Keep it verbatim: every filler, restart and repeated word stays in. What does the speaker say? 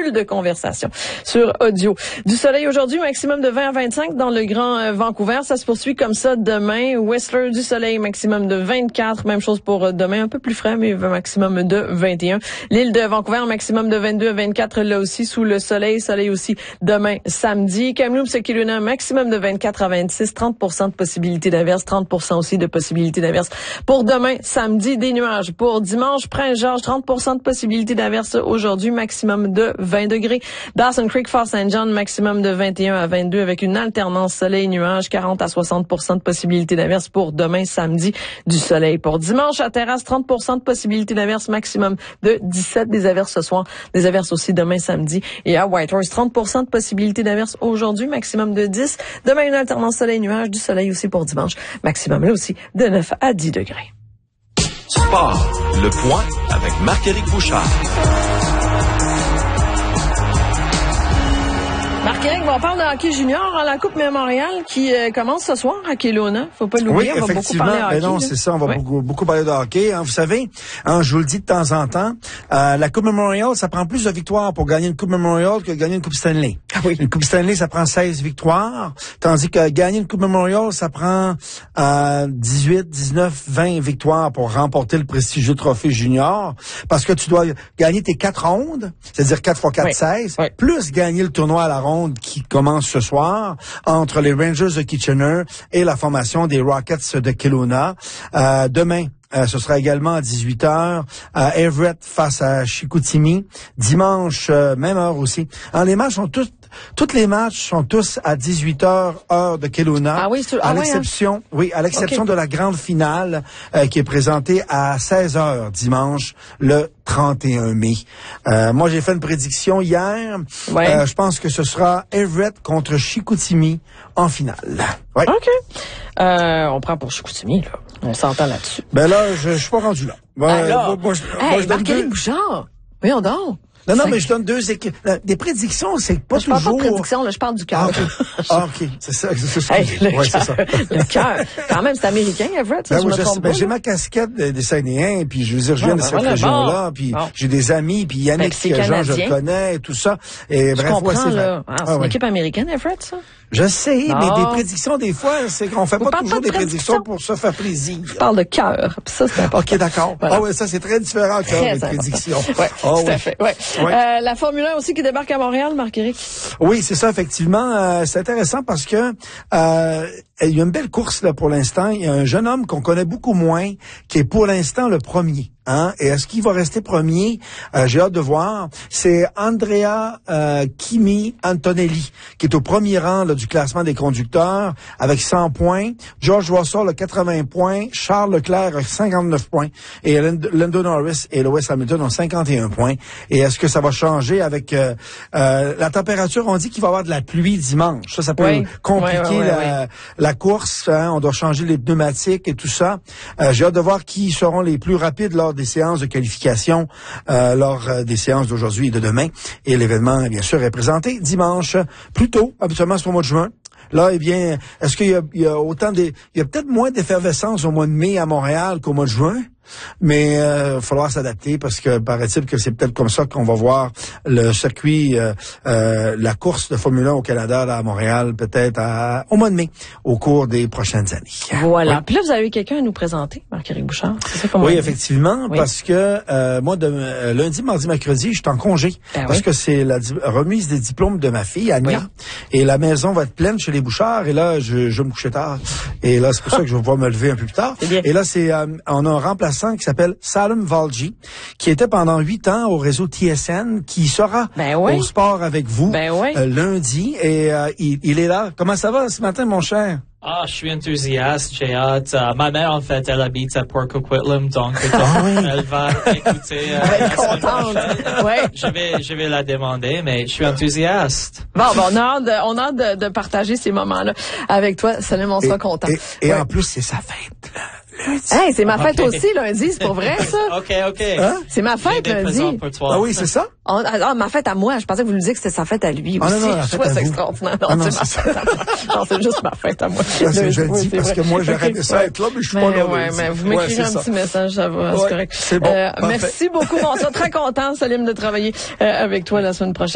bulle de conversation sur audio. Du soleil aujourd'hui, maximum de vingt à vingt-cinq dans le Grand euh, Vancouver. Ça se poursuit comme ça demain. Whistler, du soleil, maximum de vingt-quatre. Même chose pour euh, demain, un peu plus frais, mais maximum de vingt et un. L'île de Vancouver, maximum de vingt-deux à vingt-quatre, là aussi, sous le soleil. Soleil aussi demain, samedi. Kamloops, Kelowna, maximum de vingt-quatre à vingt-six. trente pour cent de possibilité d'averse, trente pour cent aussi de possibilité d'averse. Pour demain, samedi, des nuages. Pour dimanche, Prince-Georges, trente pour cent de possibilité d'averse aujourd'hui, maximum de vingt degrés. Dawson Creek, Fort Saint John, maximum de vingt et un à vingt-deux avec une alternance soleil-nuage, quarante à soixante pour cent de possibilité d'averse pour demain, samedi, du soleil. Pour dimanche, à Terrasse, trente pour cent de possibilité d'averse, maximum de dix-sept, des averses ce soir, des averses aussi demain, samedi. Et à Whitehorse, trente pour cent de possibilité d'averse aujourd'hui, maximum de dix. Demain, une alternance soleil-nuage, du soleil aussi pour dimanche, maximum là aussi de neuf à dix degrés. Sport, le point avec Marc-Éric Bouchard. Marc-Éric, on parle de hockey junior à la Coupe Mémorial qui euh, commence ce soir à Kelowna. Faut pas l'oublier, oui, on va beaucoup parler de hockey. Mais non, là. c'est ça, on va oui. beaucoup, beaucoup parler de hockey. Hein, vous savez, hein, je vous le dis de temps en temps, euh, la Coupe Memorial, ça prend plus de victoires pour gagner une Coupe Memorial que gagner une Coupe Stanley. Ah oui. Une Coupe Stanley, ça prend seize victoires, tandis que gagner une Coupe Memorial, ça prend euh, dix-huit, dix-neuf, vingt victoires pour remporter le prestigieux trophée junior, parce que tu dois gagner tes quatre rondes, c'est-à-dire quatre fois quatre, oui. seize, oui. plus gagner le tournoi à la ronde qui commence ce soir entre les Rangers de Kitchener et la formation des Rockets de Kelowna. Euh, demain, Euh, ce sera également à dix-huit heures à Everett face à Chicoutimi. Dimanche, euh, même heure aussi. Alors, les matchs sont tous, tous les matchs sont tous à dix-huit heures, heure de Kelowna. Ah oui, c'est, à ah l'exception, ouais, hein? oui, à l'exception okay. de la grande finale euh, qui est présentée à seize heures dimanche, le trente et un mai. Euh, moi, j'ai fait une prédiction hier. Ouais. Euh, je pense que ce sera Everett contre Chicoutimi en finale. Ouais. OK. Euh, on prend pour Chicoutimi, là. On s'entend là-dessus. Ben là, je, je suis pas rendu là. Moi, ah, là. moi, moi, je, hey, moi, je donne Marc-Éric deux... Bouchard. Oui, on dort. Non, non, c'est... mais je donne deux équipes. Des prédictions, c'est pas je toujours... Je parle pas de prédictions, là, je parle du cœur. Ah, OK. Ah, OK. C'est ça. C'est ça. Hey, le ouais, cœur. c'est ça. Le cœur. Quand même, c'est américain, Everett, ça, ben, je oui, me je trompe sais, pas. ben, j'ai ma casquette des, des Saguenayens, puis je veux dire, je viens ah, de ben cette voilà, région-là, bon. puis bon. j'ai des amis, puis Yannick, ben, Jean, je le connais, et tout ça. Et je bref, comprends, ouais, c'est là. Ah, c'est ah, une ouais. équipe américaine, Everett, ça? Je sais, non. mais des prédictions, des fois, c'est qu'on fait Vous pas toujours pas de des prédictions prédictions pour se faire plaisir. Je parle de cœur. Ça, c'est important. OK, d'accord. Voilà. Ah ouais, ça, c'est très différent, cœur, Très des prédictions. Ouais, oh, tout oui. à fait. Ouais. Ouais. Euh, la Formule un aussi qui débarque à Montréal, Marc-Éric. Oui, c'est ça, effectivement. Euh, c'est intéressant parce que euh, il y a une belle course là pour l'instant. Il y a un jeune homme qu'on connaît beaucoup moins, qui est pour l'instant le premier. Hein? Et est-ce qu'il va rester premier? Euh, j'ai hâte de voir. C'est Andrea euh, Kimi Antonelli, qui est au premier rang là, du classement des conducteurs, avec cent points. George Russell a quatre-vingts points. Charles Leclerc a cinquante-neuf points. Et Lando Norris et Lewis Hamilton ont cinquante et un points. Et est-ce que ça va changer avec euh, euh, la température? On dit qu'il va y avoir de la pluie dimanche. Ça, ça peut oui. compliquer oui, oui, oui, la, oui. la course. Hein? On doit changer les pneumatiques et tout ça. Euh, j'ai hâte de voir qui seront les plus rapides lors des séances de qualification, euh, lors euh, des séances d'aujourd'hui et de demain. Et l'événement, bien sûr, est présenté dimanche, plus tôt, habituellement c'est au mois de juin. Là, eh bien, est-ce qu'il y a, il y a autant des, il y a peut-être moins d'effervescence au mois de mai à Montréal qu'au mois de juin? Mais il euh, va falloir s'adapter parce que paraît-il que c'est peut-être comme ça qu'on va voir le circuit, euh, euh, la course de Formule un au Canada, là, à Montréal, peut-être à, au mois de mai, au cours des prochaines années. Voilà. Oui. Puis là, vous avez quelqu'un à nous présenter, Marc-Éric Bouchard. C'est ça qu'on oui, dit. effectivement, oui. Parce que euh, moi, de, euh, lundi, mardi, mercredi, je suis en congé. Ben parce oui. que c'est la di- remise des diplômes de ma fille, Anya. Oui. Et la maison va être pleine chez les Bouchards. Et là, je, je vais me coucher tard. Et là, c'est pour ça que je vais pouvoir me lever un peu plus tard. Et là, c'est euh, on a un remplaçant qui s'appelle Salem Valji, qui était pendant huit ans au réseau T S N, qui sera ben oui. au sport avec vous ben oui. euh, lundi. Et euh, il, il est là. Comment ça va ce matin, mon cher? Ah, je suis enthousiaste, j'ai hâte. Uh, ma mère, en fait, elle habite à Port Coquitlam, donc ah, oui. elle va écouter. Euh, elle est contente. Ouais. Je vais, je vais la demander, mais je suis enthousiaste. Bon, bon on a hâte de, on a hâte de, de partager ces moments-là avec toi. Salim, on sera content. Et, et ouais. en plus, c'est sa fête, là. Hey, c'est ma fête okay. aussi lundi, c'est pour vrai ça? OK, OK. Hein? C'est ma fête lundi. Pour toi. Ah oui, c'est ça? On, ah, ma fête à moi. Je pensais que vous lui disiez que c'était sa fête à lui aussi. Ah non, non, la fête à c'est vous. extraordinaire. Non, ah non, c'est, c'est ma fête à moi. Non, c'est juste ma fête à moi. Là, c'est jeudi oui, parce vrai. que moi, j'aurais okay. ça être là, mais je suis mais, pas là. Ouais, mais vous m'écrivez ouais, un ça. petit message, ça va, ouais, c'est correct. C'est bon. Euh, merci beaucoup. On sera très content, Salim, de travailler euh, avec toi la semaine prochaine.